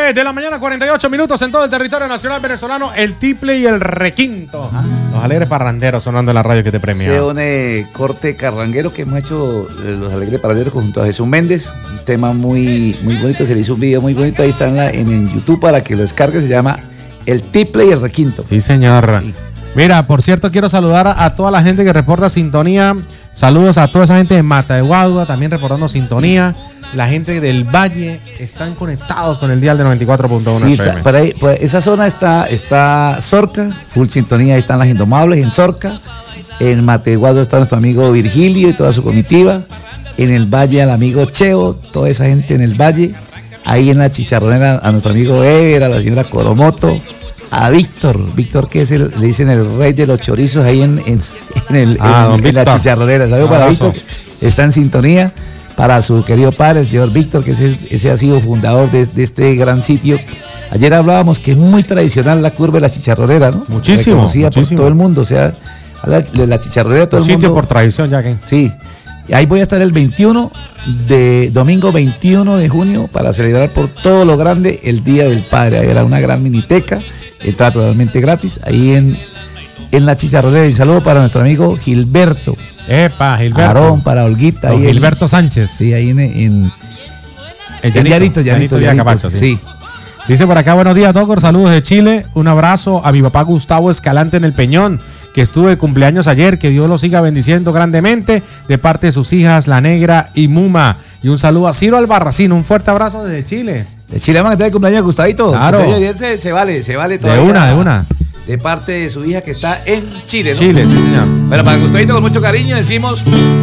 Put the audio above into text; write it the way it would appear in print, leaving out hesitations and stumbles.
9 de la mañana, 48 minutos en todo el territorio nacional venezolano. El tiple y el requinto. Los alegres parranderos sonando en la radio que te premia. Se une corte carranguero que hemos hecho los alegres parranderos junto a Jesús Méndez. Un tema muy bonito. Se le hizo un video muy bonito. Ahí está en YouTube para que lo descargue. Se llama El tiple y el requinto. Sí, señor. Sí. Mira, por cierto, quiero saludar a toda la gente que reporta sintonía. Saludos a toda esa gente de Mata de Guadua, también reportando sintonía. La gente del Valle están conectados con el dial de 94.1 Sí, FM. por ahí, pues esa zona está Sorca, full sintonía, ahí están las Indomables en Sorca. En Mata de Guadua está nuestro amigo Virgilio y toda su comitiva. En el Valle al amigo Cheo, toda esa gente en el Valle. Ahí en la Chicharronera a nuestro amigo Ever, a la señora Coromoto. A Víctor que es le dicen el rey de los chorizos ahí en la Chicharronera. ¿Sabe? Para Víctor, está en sintonía. Para su querido padre, el señor Víctor, que ese ha sido fundador de este gran sitio. Ayer hablábamos que es muy tradicional la curva de la Chicharronera, ¿no? Muchísimo. Reconocida por todo el mundo, o sea, de la Chicharronera todo el mundo. Sitio por tradición, ya que. Sí. Ahí voy a estar el domingo 21 de junio para celebrar por todo lo grande el Día del Padre. Ahí era una gran miniteca, entrada totalmente gratis, ahí en la Chicharronera. Y un saludo para nuestro amigo Gilberto. Epa, Gilberto. Aarón, para Olguita. Ahí Gilberto Sánchez. Sí, ahí en Llanito Capacho, sí. Dice por acá, buenos días, Doctor, saludos de Chile. Un abrazo a mi papá Gustavo Escalante en el Peñón, que estuvo de cumpleaños ayer. Que Dios lo siga bendiciendo grandemente de parte de sus hijas, La Negra y Muma. Y un saludo a Ciro Albarracín. Un fuerte abrazo desde Chile. De Chile van a tener cumpleaños, Gustavito. Claro. Se vale todavía. De una. De parte de su hija que está en Chile, ¿no? Chile, sí, señor. Bueno, para Gustavito, con mucho cariño, decimos...